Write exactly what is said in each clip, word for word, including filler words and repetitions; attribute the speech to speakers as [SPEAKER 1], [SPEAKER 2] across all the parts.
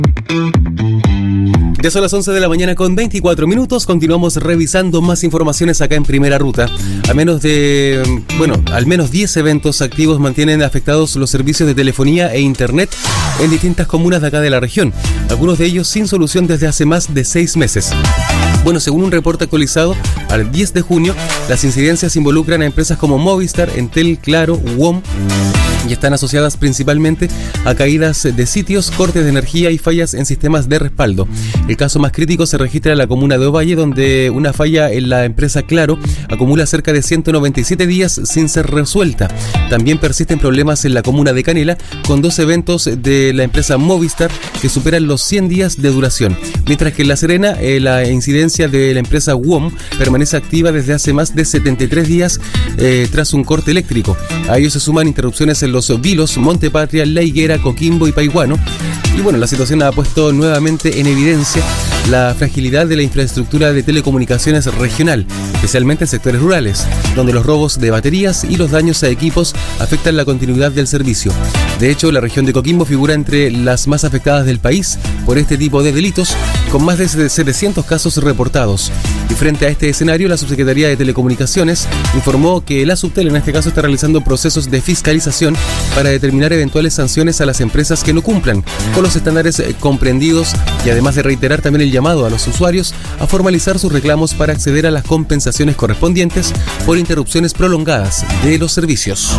[SPEAKER 1] Ya son las once de la mañana con veinticuatro minutos. Continuamos revisando más informaciones acá en Primera Ruta. A menos de, bueno, al menos diez eventos activos mantienen afectados los servicios de telefonía e internet en distintas comunas de acá de la región. Algunos de ellos sin solución desde hace más de seis meses. Bueno, según un reporte actualizado al diez de junio, las incidencias involucran a empresas como Movistar, Entel, Claro, W O M y están asociadas principalmente a caídas de sitios, cortes de energía y fallas en sistemas de respaldo. El caso más crítico se registra en la comuna de Ovalle, donde una falla en la empresa Claro acumula cerca de ciento noventa y siete días sin ser resuelta. También persisten problemas en la comuna de Canela, con dos eventos de la empresa Movistar que superan los cien días de duración. Mientras que en La Serena, eh, la incidencia de la empresa W O M permanece activa desde hace más de setenta y tres días eh, tras un corte eléctrico. A ello se suman interrupciones en los Vilos, Montepatria, La Higuera, Coquimbo y Paiguano. Y bueno, la situación ha puesto nuevamente en evidencia la fragilidad de la infraestructura de telecomunicaciones regional, especialmente en sectores rurales, donde los robos de baterías y los daños a equipos afectan la continuidad del servicio. De hecho, la región de Coquimbo figura entre las más afectadas del país por este tipo de delitos, con más de setecientos casos reportados. Y frente a este escenario, la Subsecretaría de Telecomunicaciones informó que la Subtel en este caso está realizando procesos de fiscalización para determinar eventuales sanciones a las empresas que no cumplan con los estándares comprendidos, y además de reiterar también el llamado a los usuarios a formalizar sus reclamos para acceder a las compensaciones correspondientes por interrupciones prolongadas de los servicios.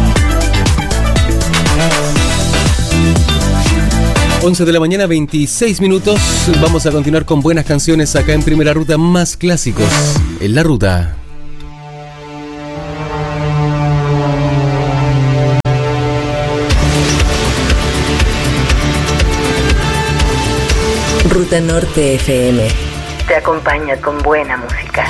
[SPEAKER 1] once de la mañana, veintiséis minutos. Vamos a continuar con buenas canciones acá en Primera Ruta, más clásicos en la ruta.
[SPEAKER 2] Ruta Norte F M te acompaña con buena música.